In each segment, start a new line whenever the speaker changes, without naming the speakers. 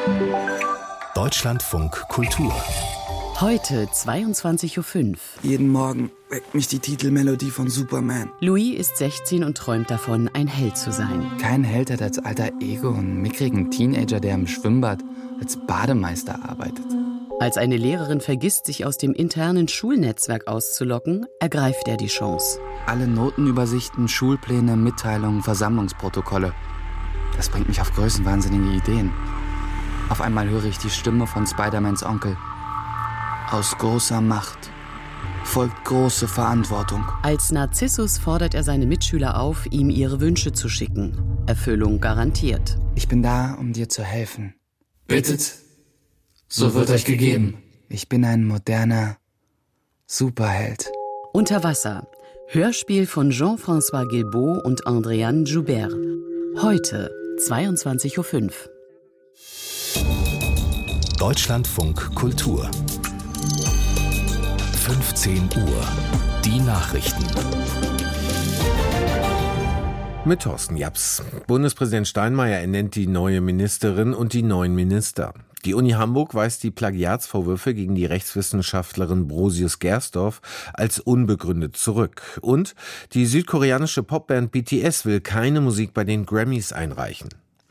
Deutschlandfunk Kultur.
Heute 22.05 Uhr.
Jeden Morgen weckt mich die Titelmelodie von Superman.
Louis ist 16 und träumt davon, ein Held zu sein.
Kein Held hat als alter Ego einen mickrigen Teenager, der im Schwimmbad als Bademeister arbeitet.
Als eine Lehrerin vergisst, sich aus dem internen Schulnetzwerk auszulocken, ergreift er die Chance.
Alle Notenübersichten, Schulpläne, Mitteilungen, Versammlungsprotokolle. Das bringt mich auf größenwahnsinnige Ideen. Auf einmal höre ich die Stimme von Spider-Mans Onkel. Aus großer Macht folgt große Verantwortung.
Als Narzissus fordert er seine Mitschüler auf, ihm ihre Wünsche zu schicken. Erfüllung garantiert.
Ich bin da, um dir zu helfen.
Bittet, so wird euch gegeben.
Ich bin ein moderner Superheld.
Unter Wasser. Hörspiel von Jean-François Guilbault und Andréane Joubert. Heute 22.05 Uhr.
Deutschlandfunk Kultur. 15 Uhr. Die Nachrichten.
Mit Thorsten Japs. Bundespräsident Steinmeier ernennt die neue Ministerin und die neuen Minister. Die Uni Hamburg weist die Plagiatsvorwürfe gegen die Rechtswissenschaftlerin Brosius Gersdorf als unbegründet zurück. Und die südkoreanische Popband BTS will keine Musik bei den Grammys einreichen.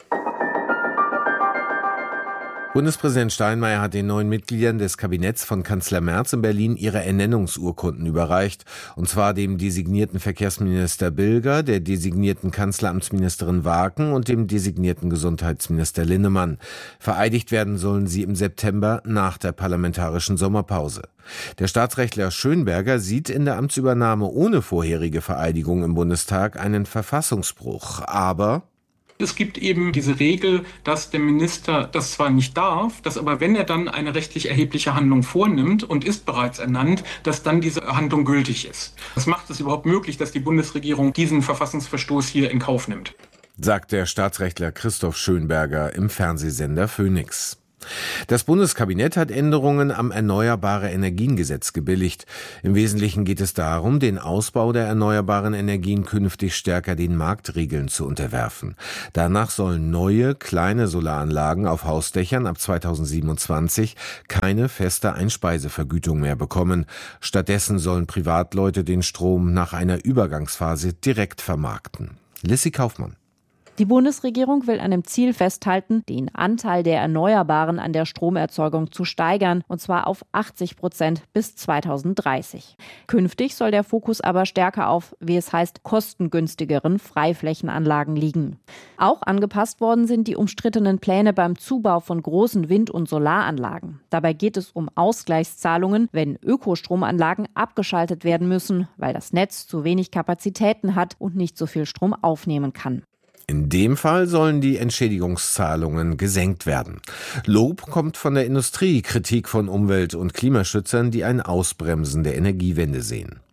Bundespräsident Steinmeier hat den neuen Mitgliedern des Kabinetts von Kanzler Merz in Berlin ihre Ernennungsurkunden überreicht. Und zwar dem designierten Verkehrsminister Bilger, der designierten Kanzleramtsministerin Waken und dem designierten Gesundheitsminister Linnemann. Vereidigt werden sollen sie im September nach der parlamentarischen Sommerpause. Der Staatsrechtler Schönberger sieht in der Amtsübernahme ohne vorherige Vereidigung im Bundestag einen Verfassungsbruch. Aber
es gibt eben diese Regel, dass der Minister das zwar nicht darf, dass aber wenn er dann eine rechtlich erhebliche Handlung vornimmt und ist bereits ernannt, dass dann diese Handlung gültig ist. Das macht es überhaupt möglich, dass die Bundesregierung diesen Verfassungsverstoß hier in Kauf nimmt,
sagt der Staatsrechtler Christoph Schönberger im Fernsehsender Phoenix. Das Bundeskabinett hat Änderungen am Erneuerbare-Energien-Gesetz gebilligt. Im Wesentlichen geht es darum, den Ausbau der erneuerbaren Energien künftig stärker den Marktregeln zu unterwerfen. Danach sollen neue, kleine Solaranlagen auf Hausdächern ab 2027 keine feste Einspeisevergütung mehr bekommen. Stattdessen sollen Privatleute den Strom nach einer Übergangsphase direkt vermarkten. Lissy Kaufmann.
Die Bundesregierung will an dem Ziel festhalten, den Anteil der Erneuerbaren an der Stromerzeugung zu steigern, und zwar auf 80% bis 2030. Künftig soll der Fokus aber stärker auf, wie es heißt, kostengünstigeren Freiflächenanlagen liegen. Auch angepasst worden sind die umstrittenen Pläne beim Zubau von großen Wind- und Solaranlagen. Dabei geht es um Ausgleichszahlungen, wenn Ökostromanlagen abgeschaltet werden müssen, weil das Netz zu wenig Kapazitäten hat und nicht so viel Strom aufnehmen kann.
In dem Fall sollen die Entschädigungszahlungen gesenkt werden. Lob kommt von der Industrie, Kritik von Umwelt- und Klimaschützern, die ein Ausbremsen der Energiewende sehen.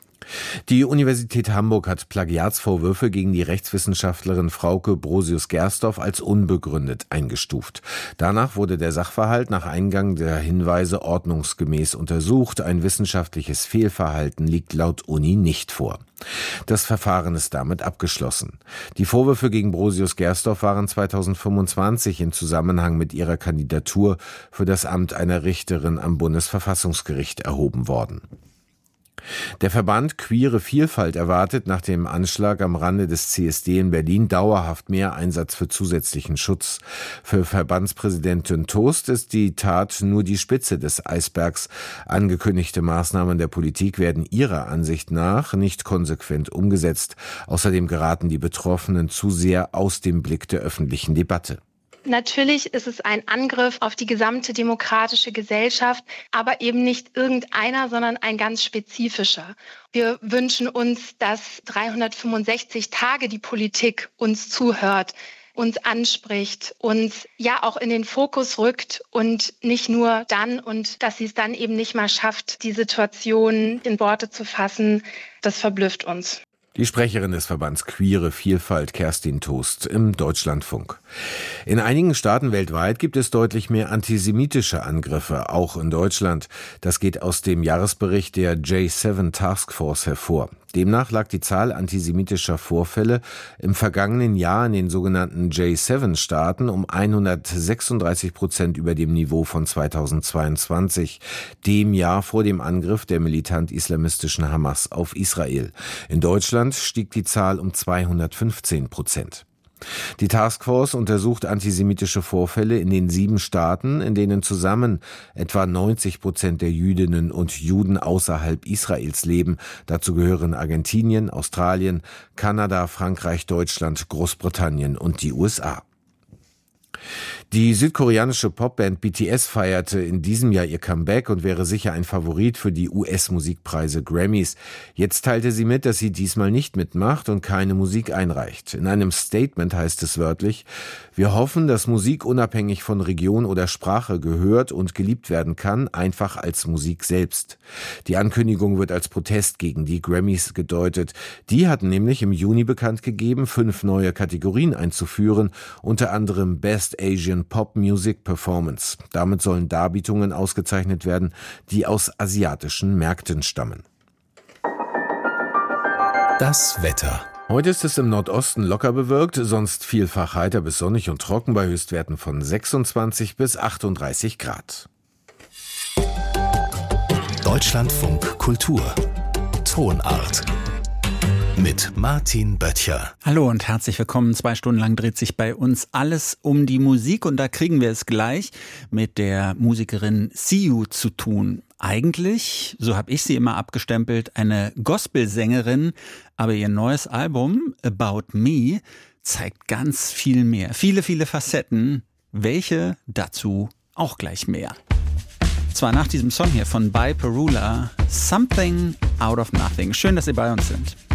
Die Universität Hamburg hat Plagiatsvorwürfe gegen die Rechtswissenschaftlerin Frauke Brosius Gersdorf als unbegründet eingestuft. Danach wurde der Sachverhalt nach Eingang der Hinweise ordnungsgemäß untersucht. Ein wissenschaftliches Fehlverhalten liegt laut Uni nicht vor. Das Verfahren ist damit abgeschlossen. Die Vorwürfe gegen Brosius Gersdorf waren 2025 in Zusammenhang mit ihrer Kandidatur für das Amt einer Richterin am Bundesverfassungsgericht erhoben worden. Der Verband Queere Vielfalt erwartet nach dem Anschlag am Rande des CSD in Berlin dauerhaft mehr Einsatz für zusätzlichen Schutz. Für Verbandspräsidentin Toast ist die Tat nur die Spitze des Eisbergs. Angekündigte Maßnahmen der Politik werden ihrer Ansicht nach nicht konsequent umgesetzt. Außerdem geraten die Betroffenen zu sehr aus dem Blick der öffentlichen Debatte.
Natürlich ist es ein Angriff auf die gesamte demokratische Gesellschaft, aber eben nicht irgendeiner, sondern ein ganz spezifischer. Wir wünschen uns, dass 365 Tage die Politik uns zuhört, uns anspricht, uns ja auch in den Fokus rückt und nicht nur dann und dass sie es dann eben nicht mal schafft, die Situation in Worte zu fassen. Das verblüfft uns.
Die Sprecherin des Verbands Queere Vielfalt, Kerstin Toast, im Deutschlandfunk. In einigen Staaten weltweit gibt es deutlich mehr antisemitische Angriffe, auch in Deutschland. Das geht aus dem Jahresbericht der J7 Taskforce hervor. Demnach lag die Zahl antisemitischer Vorfälle im vergangenen Jahr in den sogenannten J7-Staaten um 136% über dem Niveau von 2022, dem Jahr vor dem Angriff der militant-islamistischen Hamas auf Israel. In Deutschland stieg die Zahl um 215%. Die Taskforce untersucht antisemitische Vorfälle in den 7 Staaten, in denen zusammen etwa 90% der Jüdinnen und Juden außerhalb Israels leben. Dazu gehören Argentinien, Australien, Kanada, Frankreich, Deutschland, Großbritannien und die USA. Die südkoreanische Popband BTS feierte in diesem Jahr ihr Comeback und wäre sicher ein Favorit für die US-Musikpreise Grammys. Jetzt teilte sie mit, dass sie diesmal nicht mitmacht und keine Musik einreicht. In einem Statement heißt es wörtlich: Wir hoffen, dass Musik unabhängig von Region oder Sprache gehört und geliebt werden kann, einfach als Musik selbst. Die Ankündigung wird als Protest gegen die Grammys gedeutet. Die hatten nämlich im Juni bekannt gegeben, 5 neue Kategorien einzuführen, unter anderem Best Asian Pop Music Performance. Damit sollen Darbietungen ausgezeichnet werden, die aus asiatischen Märkten stammen.
Das Wetter.
Heute ist es im Nordosten locker bewölkt, sonst vielfach heiter bis sonnig und trocken bei Höchstwerten von 26 bis 38 Grad.
Deutschlandfunk Kultur. Tonart. Mit Martin Böttcher.
Hallo und herzlich willkommen. 2 Stunden lang dreht sich bei uns alles um die Musik und da kriegen wir es gleich mit der Musikerin Siu zu tun. Eigentlich, so habe ich sie immer abgestempelt, eine Gospelsängerin, aber ihr neues Album About Me zeigt ganz viel mehr. Viele, viele Facetten. Welche? Dazu auch gleich mehr. Zwar nach diesem Song hier von By Perula, Something Out of Nothing. Schön, dass Sie bei uns sind.